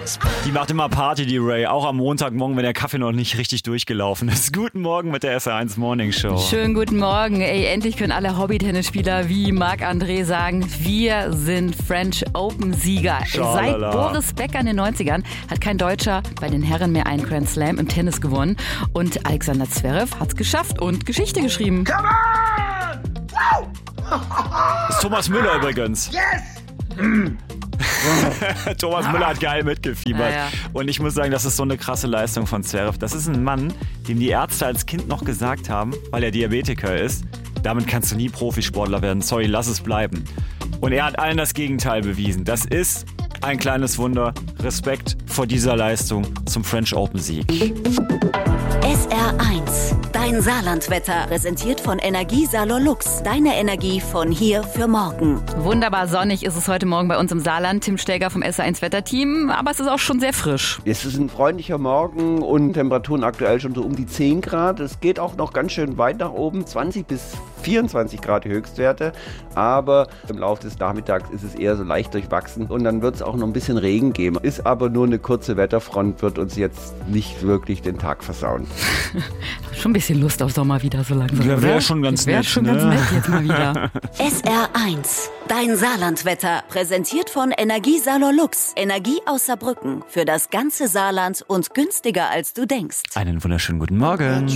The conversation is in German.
Die macht immer Party, die Ray, auch am Montagmorgen, wenn der Kaffee noch nicht richtig durchgelaufen ist. Guten Morgen mit der SR1 Morning Show. Schönen guten Morgen. Ey, endlich können alle Hobby-Tennisspieler wie Marc-André sagen, wir sind French Open-Sieger. Seit Boris Becker in den 90ern hat kein Deutscher bei den Herren mehr einen Grand Slam im Tennis gewonnen. Und Alexander Zverev hat's geschafft und Geschichte geschrieben. Come on! Wow! Das ist Thomas Müller übrigens. Yes! Thomas Müller hat geil mitgefiebert. Ja. Und ich muss sagen, das ist so eine krasse Leistung von Zverev. Das ist ein Mann, dem die Ärzte als Kind noch gesagt haben, weil er Diabetiker ist, damit kannst du nie Profisportler werden. Sorry, lass es bleiben. Und er hat allen das Gegenteil bewiesen. Das ist ein kleines Wunder. Respekt vor dieser Leistung zum French Open Sieg. SR1, dein Saarlandwetter, präsentiert von Energiesalor Lux. Deine Energie von hier für morgen. Wunderbar sonnig ist es heute Morgen bei uns im Saarland. Tim Stelger vom SR1 Wetterteam, aber es ist auch schon sehr frisch. Es ist ein freundlicher Morgen und Temperaturen aktuell schon so um die 10 Grad. Es geht auch noch ganz schön weit nach oben, 20 bis 24 Grad die Höchstwerte. Aber im Laufe des Nachmittags ist es eher so leicht durchwachsen und dann wird es auch noch ein bisschen Regen geben. Ist aber nur eine kurze Wetterfront, wird uns jetzt nicht wirklich den Tag versauen. Schon ein bisschen Lust auf Sommer wieder so langsam, Ja, oder? wäre schon ganz nett. Wäre schon ganz nett jetzt mal wieder. SR1, dein Saarlandwetter, präsentiert von Energiesalor Lux. Energie aus Saarbrücken für das ganze Saarland und günstiger als du denkst. Einen wunderschönen guten Morgen.